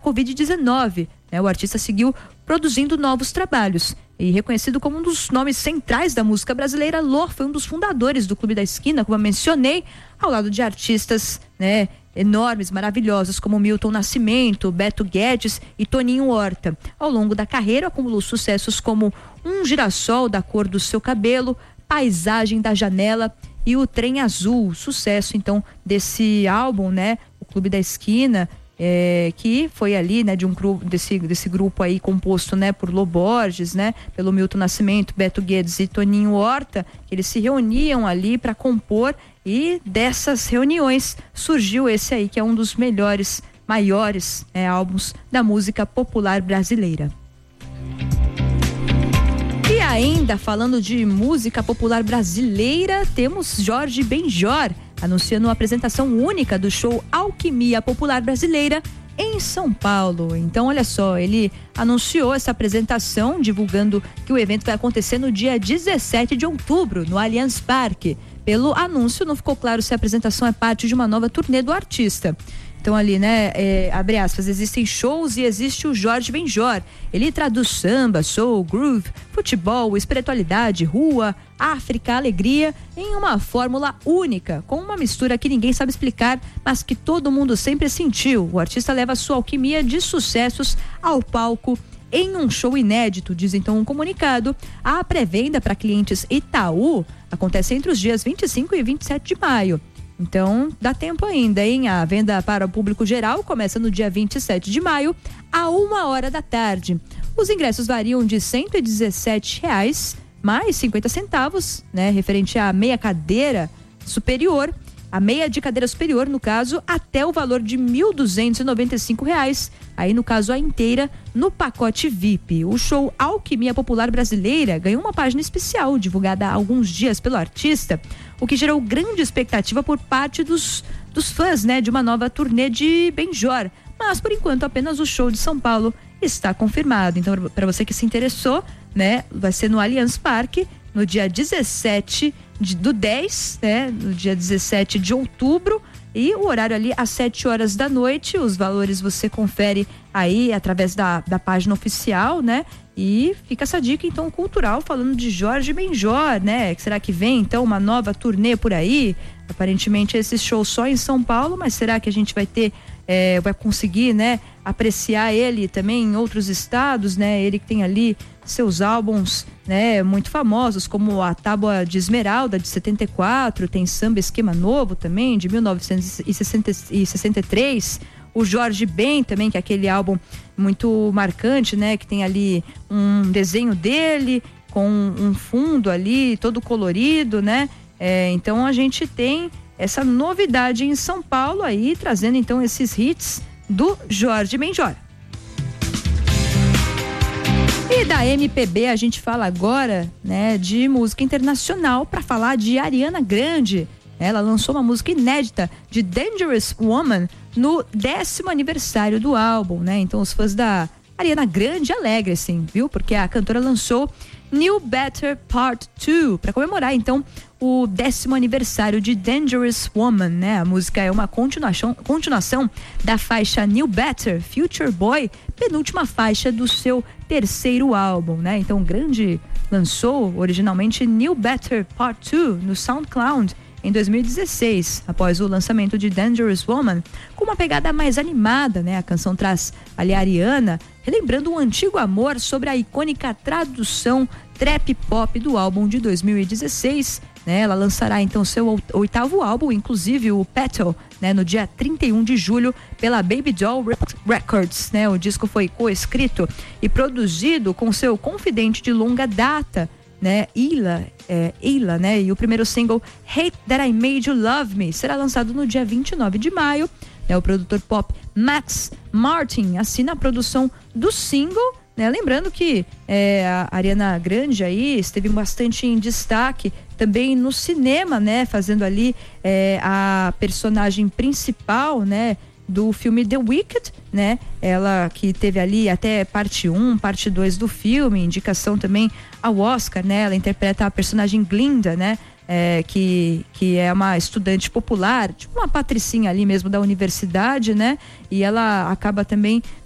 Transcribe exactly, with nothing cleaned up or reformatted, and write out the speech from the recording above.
covid dezenove. Né? O artista seguiu produzindo novos trabalhos. E reconhecido como um dos nomes centrais da música brasileira, Lô foi um dos fundadores do Clube da Esquina, como eu mencionei, ao lado de artistas, né, enormes, maravilhosos, como Milton Nascimento, Beto Guedes e Toninho Horta. Ao longo da carreira, acumulou sucessos como Um Girassol da Cor do Seu Cabelo, Paisagem da Janela e O Trem Azul. Sucesso, então, desse álbum, né, o Clube da Esquina, É, que foi ali, né, de um grupo, desse, desse grupo aí composto, né, por Lô Borges, né, pelo Milton Nascimento, Beto Guedes e Toninho Horta, que eles se reuniam ali para compor, e dessas reuniões surgiu esse aí, que é um dos melhores, maiores, né, álbuns da música popular brasileira. E ainda falando de música popular brasileira, temos Jorge Benjor anunciando uma apresentação única do show Alquimia Popular Brasileira em São Paulo. Então, olha só, ele anunciou essa apresentação, divulgando que o evento vai acontecer no dia dezessete de outubro, no Allianz Parque. Pelo anúncio, não ficou claro se a apresentação é parte de uma nova turnê do artista. Então ali, né, é, abre aspas, existem shows e existe o Jorge Benjor. Ele traduz samba, soul, groove, futebol, espiritualidade, rua, África, alegria em uma fórmula única, com uma mistura que ninguém sabe explicar, mas que todo mundo sempre sentiu. O artista leva sua alquimia de sucessos ao palco em um show inédito, diz então um comunicado. A pré-venda para clientes Itaú acontece entre os dias vinte e cinco e vinte e sete de maio. Então, dá tempo ainda, hein? A venda para o público geral começa no dia vinte e sete de maio, a uma hora da tarde. Os ingressos variam de cento e dezessete reais mais cinquenta centavos, né? Referente à meia cadeira superior, a meia de cadeira superior, no caso, até o valor de mil duzentos e noventa e cinco reais. Aí, no caso, a inteira no pacote V I P. O show Alquimia Popular Brasileira ganhou uma página especial, divulgada há alguns dias pelo artista, o que gerou grande expectativa por parte dos, dos fãs, né, de uma nova turnê de Benjor. Mas, por enquanto, apenas o show de São Paulo está confirmado. Então, para você que se interessou, né, vai ser no Allianz Parque, no dia dezessete de, do dez, né, no dia dezessete de outubro, e o horário ali às sete horas da noite. Os valores você confere aí através da, da página oficial, né? E fica essa dica, então, cultural, falando de Jorge Benjor, né? Será que vem, então, uma nova turnê por aí? Aparentemente, esse show só em São Paulo, mas será que a gente vai ter, é, vai conseguir, né, apreciar ele também em outros estados, né? Ele que tem ali seus álbuns, né, muito famosos, como a Tábua de Esmeralda, de setenta e quatro, tem Samba Esquema Novo também, de mil novecentos e sessenta e três, o Jorge Ben também, que é aquele álbum muito marcante, né, que tem ali um desenho dele com um fundo ali todo colorido, né? É, então a gente tem essa novidade em São Paulo aí, trazendo então esses hits do Jorge Benjor. E da M P B a gente fala agora, né, de música internacional, para falar de Ariana Grande. Ela lançou uma música inédita de Dangerous Woman no décimo aniversário do álbum, né? Então os fãs da Ariana Grande alegrem-se, viu? Porque a cantora lançou New Better Part dois para comemorar então o décimo aniversário de Dangerous Woman, né? A música é uma continuação, continuação da faixa New Better, Future Boy, penúltima faixa do seu terceiro álbum, né? Então o Grande lançou originalmente New Better Part dois no SoundCloud em dois mil e dezesseis, após o lançamento de Dangerous Woman, com uma pegada mais animada, né? A canção traz ali a Ariana relembrando um antigo amor sobre a icônica tradução trap pop do álbum de dois mil e dezesseis, né? Ela lançará então seu oitavo álbum, inclusive o Petal, né, no dia trinta e um de julho pela Baby Doll Records, né? O disco foi coescrito e produzido com seu confidente de longa data, né, Ila, é, Ila, né, e o primeiro single Hate That I Made You Love Me será lançado no dia vinte e nove de maio, né? O produtor pop Max Martin assina a produção do single, né? Lembrando que é, a Ariana Grande aí esteve bastante em destaque também no cinema, né, fazendo ali é, a personagem principal, né, do filme The Wicked, né? Ela que teve ali até parte um, parte dois do filme, indicação também ao Oscar, né? Ela interpreta a personagem Glinda, né? É, que, que é uma estudante popular, tipo uma patricinha ali mesmo da universidade, né? E ela acaba também